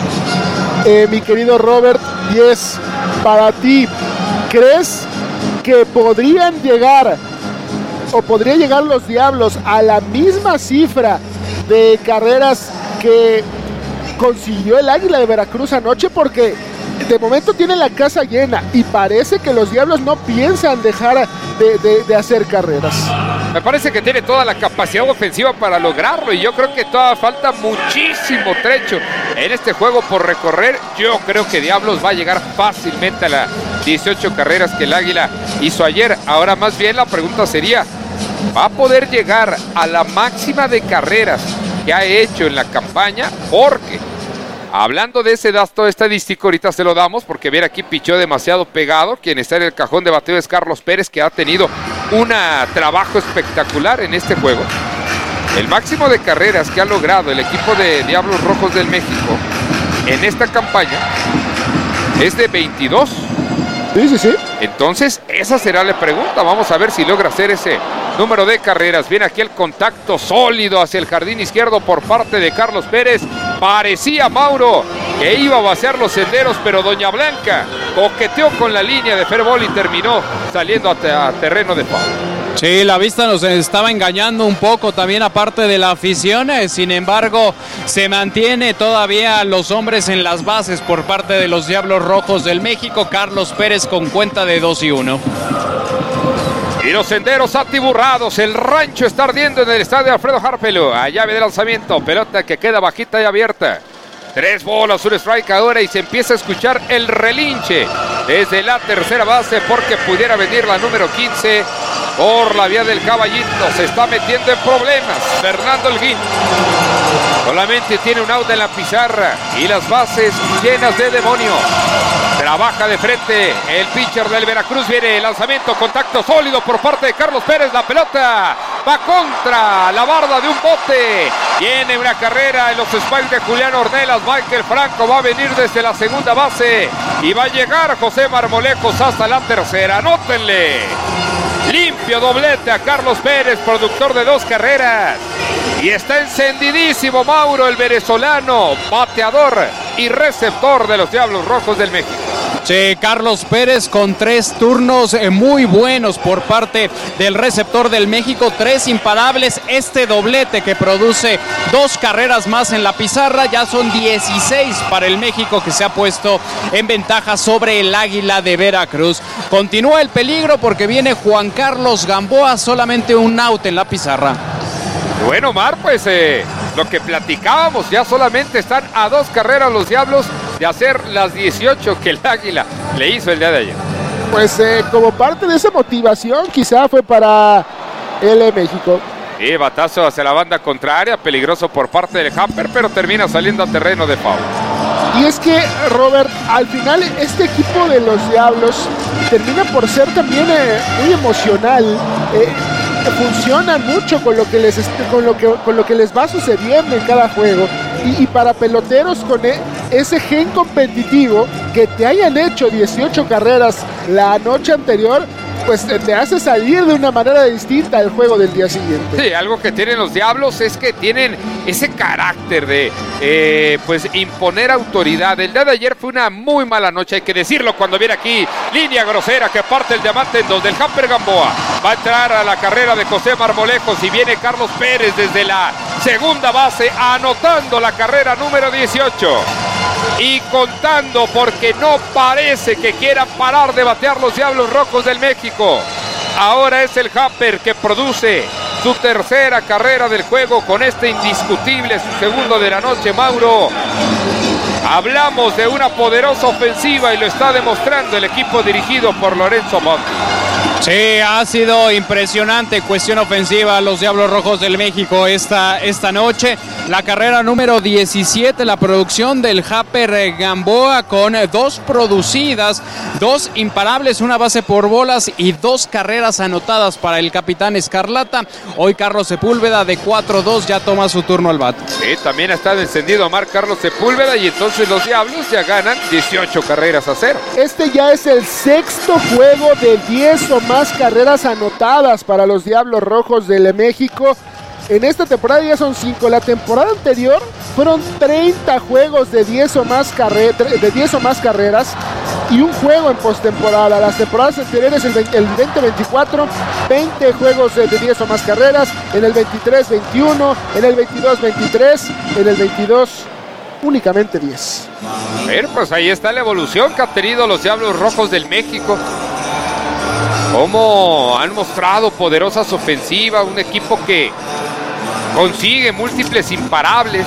eh, mi querido Robert, y es para ti. ¿Crees que podrían llegar o podría llegar los Diablos a la misma cifra de carreras que consiguió el Águila de Veracruz anoche? Porque de momento tienen la casa llena y parece que los Diablos no piensan dejar de, de, de hacer carreras. Me parece que tiene toda la capacidad ofensiva para lograrlo y yo creo que todavía falta muchísimo trecho en este juego por recorrer. Yo creo que Diablos va a llegar fácilmente a las dieciocho carreras que el Águila hizo ayer. Ahora más bien la pregunta sería, ¿va a poder llegar a la máxima de carreras que ha hecho en la campaña? Porque hablando de ese dato estadístico, ahorita se lo damos porque ver aquí pichó demasiado pegado. Quien está en el cajón de bateo es Carlos Pérez, que ha tenido un trabajo espectacular en este juego. El máximo de carreras que ha logrado el equipo de Diablos Rojos del México en esta campaña es de veintidós. Sí, sí, sí. Entonces, esa será la pregunta. Vamos a ver si logra hacer ese número de carreras. Viene aquí el contacto sólido hacia el jardín izquierdo por parte de Carlos Pérez. Parecía Mauro que iba a vaciar los senderos, pero Doña Blanca coqueteó con la línea de fair ball y terminó saliendo a, te a terreno de foul. Sí, la vista nos estaba engañando un poco también aparte de la afición, eh, sin embargo se mantiene todavía los hombres en las bases por parte de los Diablos Rojos del México. Carlos Pérez con cuenta de dos y uno. Y los senderos atiburrados, el rancho está ardiendo en el estadio Alfredo Harp Pelú. A llave de lanzamiento, pelota que queda bajita y abierta. Tres bolas, un strike ahora y se empieza a escuchar el relinche desde la tercera base porque pudiera venir la número quince por la vía del Caballito. Se está metiendo en problemas Fernando Holguín. Solamente tiene un out en la pizarra y las bases llenas de demonios. Trabaja de frente el pitcher del Veracruz. Viene el lanzamiento, contacto sólido por parte de Carlos Pérez. La pelota va contra la barda de un bote. Viene una carrera en los spikes de Julián Ornelas. Michael Franco va a venir desde la segunda base y va a llegar José Marmolejos hasta la tercera. Anótenle. Limpio doblete a Carlos Pérez, productor de dos carreras. Y está encendidísimo Mauro, el venezolano, bateador y receptor de los Diablos Rojos del México. Sí, Carlos Pérez con tres turnos eh, muy buenos por parte del receptor del México, tres imparables, este doblete que produce dos carreras más en la pizarra, ya son dieciséis para el México que se ha puesto en ventaja sobre el Águila de Veracruz. Continúa el peligro porque viene Juan Carlos Gamboa, solamente un out en la pizarra. Bueno, Omar, pues eh, lo que platicábamos, ya solamente están a dos carreras los Diablos de hacer las dieciocho que el Águila le hizo el día de ayer. Pues eh, como parte de esa motivación quizá fue para el México. Y batazo hacia la banda contraria, peligroso por parte del Hamper, pero termina saliendo a terreno de foul. Y es que, Robert, al final este equipo de los Diablos termina por ser también eh, muy emocional. Eh, funcionan mucho con lo que les con lo que con lo que les va sucediendo en cada juego y, y para peloteros con e, ese gen competitivo que te hayan hecho dieciocho carreras la noche anterior, pues te hace salir de una manera distinta al juego del día siguiente. Sí, algo que tienen los Diablos es que tienen ese carácter de eh, pues imponer autoridad. El día de ayer fue una muy mala noche, hay que decirlo, cuando viene aquí línea grosera que parte el diamante en dos del Hamper Gamboa. Va a entrar a la carrera de José Marmolejos y viene Carlos Pérez desde la segunda base anotando la carrera número dieciocho. Y contando porque no parece que quieran parar de batear los Diablos Rojos del México. Ahora es el Hamper que produce su tercera carrera del juego con este indiscutible, su segundo de la noche, Mauro. Hablamos de una poderosa ofensiva y lo está demostrando el equipo dirigido por Lorenzo Monti. Sí, ha sido impresionante cuestión ofensiva los Diablos Rojos del México esta, esta noche. La carrera número diecisiete, la producción del Hamper Gamboa con dos producidas, dos imparables, una base por bolas y dos carreras anotadas para el capitán Escarlata. Hoy Carlos Sepúlveda de cuatro dos ya toma su turno al bat. Sí, también está encendido Omar Carlos Sepúlveda y entonces los Diablos ya ganan dieciocho carreras a cero. Este ya es el sexto juego de diez o más carreras anotadas para los Diablos Rojos del México. En esta temporada ya son cinco. La temporada anterior fueron treinta juegos de diez o más, carre de diez o más carreras y un juego en postemporada. Las temporadas anteriores, el, el veinte veinticuatro, veinte juegos de diez o más carreras, en el veintitrés veintiuno, en el veintidós veintitrés, en el veintidós únicamente diez. A ver, pues ahí está la evolución que han tenido los Diablos Rojos del México. Cómo han mostrado poderosas ofensivas, un equipo que consigue múltiples imparables.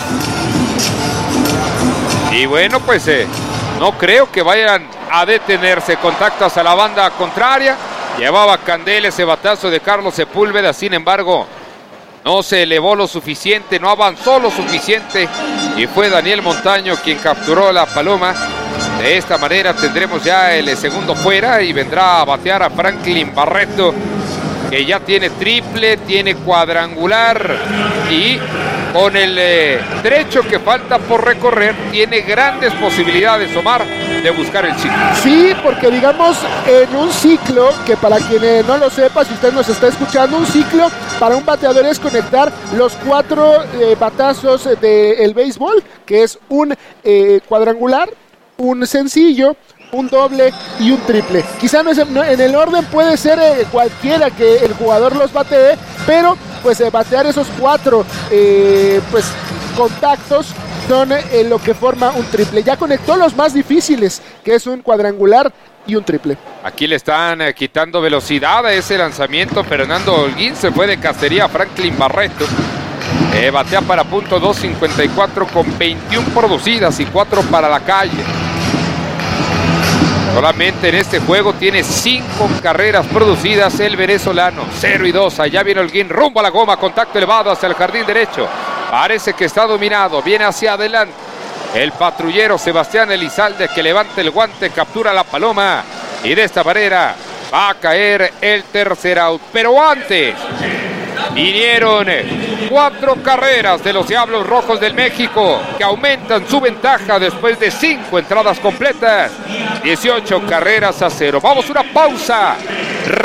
Y bueno, pues eh, no creo que vayan a detenerse. Contactos a la banda contraria. Llevaba candela ese batazo de Carlos Sepúlveda, sin embargo, no se elevó lo suficiente, no avanzó lo suficiente. Y fue Daniel Montaño quien capturó la paloma. De esta manera tendremos ya el segundo fuera y vendrá a batear a Franklin Barreto, que ya tiene triple, tiene cuadrangular y con el eh, trecho que falta por recorrer tiene grandes posibilidades, Omar, de buscar el ciclo. Sí, porque digamos en un ciclo, que para quienes no lo sepa, si usted nos está escuchando, un ciclo para un bateador es conectar los cuatro eh, batazos del béisbol, que es un eh, cuadrangular, un sencillo, un doble y un triple. Quizá no, es, no en el orden puede ser eh, cualquiera que el jugador los batee, pero pues eh, batear esos cuatro eh, pues contactos son eh, lo que forma un triple. Ya conectó los más difíciles, que es un cuadrangular y un triple. Aquí le están eh, quitando velocidad a ese lanzamiento. Fernando Holguín se fue de cacería a Franklin Barreto. Eh, batea para punto dos cincuenta y cuatro con veintiuna producidas y cuatro para la calle. Solamente en este juego tiene cinco carreras producidas el venezolano. cero y dos. Allá viene Holguín rumbo a la goma. Contacto elevado hacia el jardín derecho. Parece que está dominado. Viene hacia adelante el patrullero Sebastián Elizalde, que levanta el guante, captura la paloma. Y de esta manera va a caer el tercer out. Pero antes vinieron cuatro carreras de los Diablos Rojos del México, que aumentan su ventaja después de cinco entradas completas. dieciocho carreras a cero. Vamos a una pausa.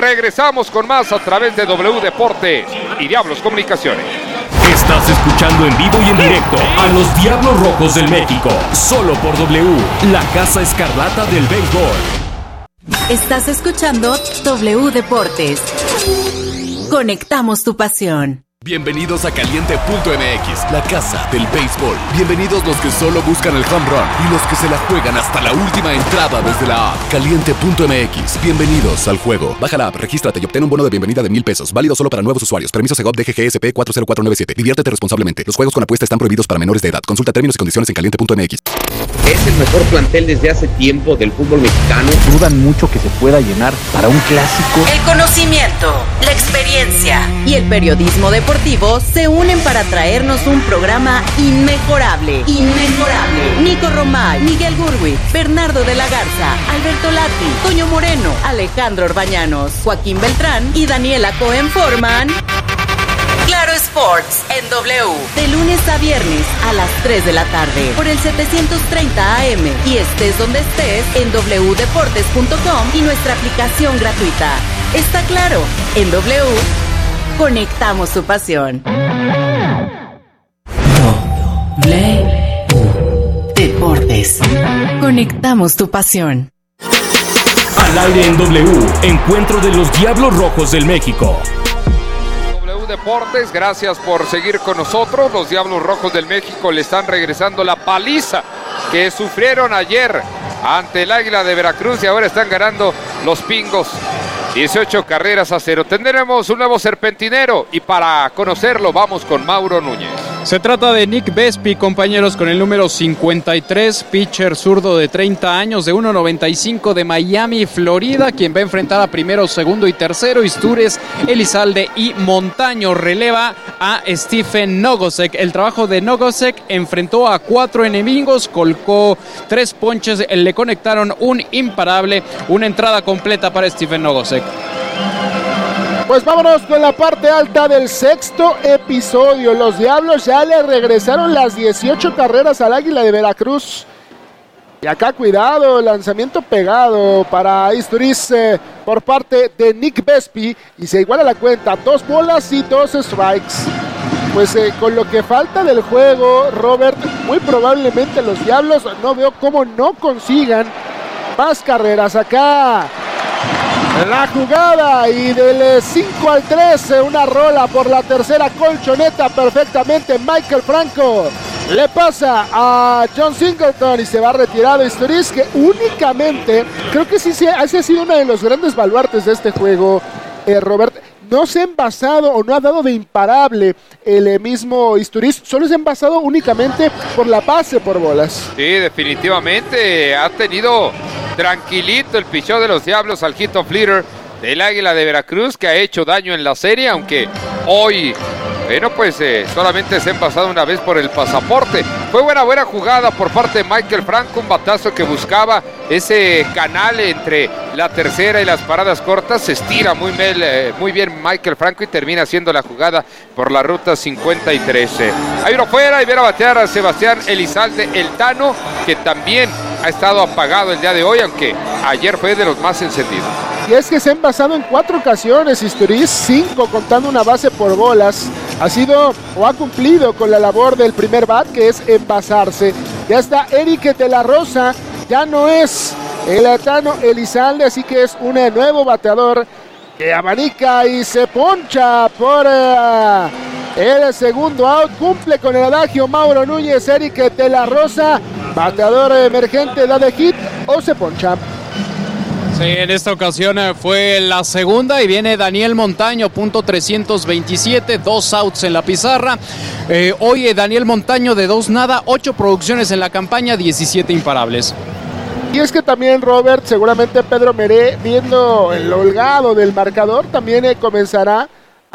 Regresamos con más a través de W Deportes y Diablos Comunicaciones. Estás escuchando en vivo y en directo a los Diablos Rojos del México, solo por W, la Casa Escarlata del Béisbol. Estás escuchando W Deportes. Conectamos tu pasión. Bienvenidos a Caliente punto M X, la casa del béisbol. Bienvenidos los que solo buscan el home run y los que se la juegan hasta la última entrada desde la app. Caliente punto M X, bienvenidos al juego. Baja la app, regístrate y obtén un bono de bienvenida de mil pesos. Válido solo para nuevos usuarios. Permiso Segov D G G S P cuatro cero cuatro nueve siete. Diviértete responsablemente. Los juegos con apuesta están prohibidos para menores de edad. Consulta términos y condiciones en Caliente punto M X. Es el mejor plantel desde hace tiempo del fútbol mexicano. Dudan mucho que se pueda llenar para un clásico. El conocimiento, la experiencia y el periodismo deportivo se unen para traernos un programa inmejorable. Inmejorable. Nico Romay, Miguel Gurwitz, Bernardo de la Garza, Alberto Lati, Toño Moreno, Alejandro Orbañanos, Joaquín Beltrán y Daniela Cohen forman Claro Sports en W, de lunes a viernes a las tres de la tarde por el setecientos treinta A M y estés donde estés en doble u deportes punto com y nuestra aplicación gratuita. Está claro, en W conectamos tu pasión. W Deportes. Conectamos tu pasión. Al aire en W, encuentro de los Diablos Rojos del México. Deportes, gracias por seguir con nosotros. Los Diablos Rojos del México le están regresando la paliza que sufrieron ayer ante el Águila de Veracruz y ahora están ganando los Pingos dieciocho carreras a cero. Tendremos un nuevo serpentinero y para conocerlo vamos con Mauro Núñez. Se trata de Nick Vespi, compañeros, con el número cincuenta y tres, pitcher zurdo de treinta años, de uno noventa y cinco, de Miami, Florida, quien va a enfrentar a primero, segundo y tercero. Istúrez, Elizalde y Montaño. Releva a Stephen Nogosek. El trabajo de Nogosek: enfrentó a cuatro enemigos, colocó tres ponches, le conectaron un imparable, una entrada completa para Stephen Nogosek. Pues vámonos con la parte alta del sexto episodio. Los Diablos ya le regresaron las dieciocho carreras al Águila de Veracruz. Y acá cuidado, lanzamiento pegado para Istúriz eh, por parte de Nick Vespi. Y se iguala la cuenta, dos bolas y dos strikes. Pues eh, con lo que falta del juego, Robert, muy probablemente los Diablos no veo cómo no consigan más carreras acá. La jugada y del cinco al tres, una rola por la tercera colchoneta perfectamente. Michael Franco le pasa a John Singleton y se va retirado Istúriz, que únicamente, creo que sí, sí, ese ha sido uno de los grandes baluartes de este juego, eh, Robert. No se ha envasado o no ha dado de imparable el eh, mismo Istúriz, solo se ha envasado únicamente por la base por bolas. Sí, definitivamente ha tenido tranquilito el pichón de los Diablos al hit of leader del Águila de Veracruz, que ha hecho daño en la serie, aunque hoy, bueno, pues eh, solamente se ha envasado una vez por el pasaporte. Fue buena, buena jugada por parte de Michael Franco, un batazo que buscaba ese canal entre la tercera y las paradas cortas. Se estira muy, mel, eh, muy bien Michael Franco y termina haciendo la jugada por la ruta cincuenta y tres. Hay uno fuera y viene a batear a Sebastián Elizalde, el Tano, que también ha estado apagado el día de hoy, aunque ayer fue de los más encendidos. Y es que se ha envasado en cuatro ocasiones Istúriz, cinco contando una base por bolas. Ha sido o ha cumplido con la labor del primer bat, que es envasarse. Ya está Eric de la Rosa, ya no es el Tano Elizalde, así que es un nuevo bateador que abanica y se poncha por uh, el segundo out. Cumple con el adagio Mauro Núñez. Eric de la Rosa, bateador emergente, da de hit o se poncha. Sí, en esta ocasión fue la segunda y viene Daniel Montaño, punto trescientos veintisiete, dos outs en la pizarra. Eh, hoy Daniel Montaño de dos nada, ocho producciones en la campaña, diecisiete imparables. Y es que también, Robert, seguramente Pedro Meré, viendo el holgado del marcador, también eh, comenzará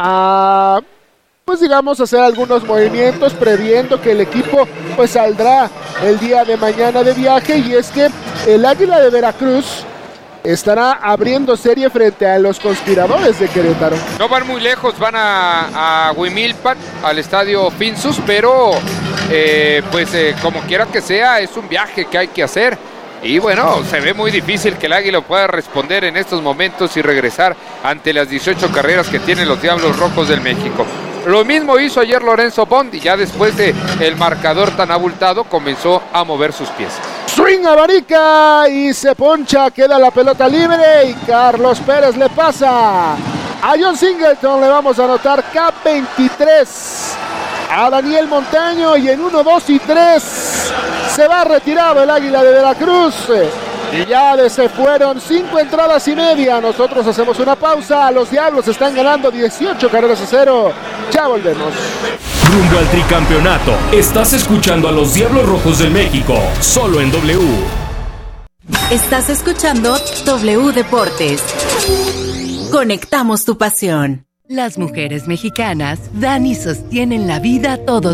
a, pues digamos, hacer algunos movimientos previendo que el equipo pues saldrá el día de mañana de viaje. Y es que el Águila de Veracruz estará abriendo serie frente a los Conspiradores de Querétaro. No van muy lejos, van a, a Huimilpan, al estadio Finsus, pero eh, pues eh, como quiera que sea, es un viaje que hay que hacer. Y bueno, se ve muy difícil que el Águila pueda responder en estos momentos y regresar ante las dieciocho carreras que tienen los Diablos Rojos del México. Lo mismo hizo ayer Lorenzo Bondi, ya después de el marcador tan abultado comenzó a mover sus piezas. Swing a Barica y se poncha, queda la pelota libre y Carlos Pérez le pasa. A John Singleton le vamos a anotar K veintitrés. A Daniel Montaño y en uno, dos y tres se va retirado el Águila de Veracruz. Y ya se fueron cinco entradas y media. Nosotros hacemos una pausa. Los Diablos están ganando dieciocho carreras a cero. Ya volvemos. Rumbo al tricampeonato. Estás escuchando a los Diablos Rojos del México. Solo en W. Estás escuchando W Deportes. Conectamos tu pasión. Las mujeres mexicanas dan y sostienen la vida todos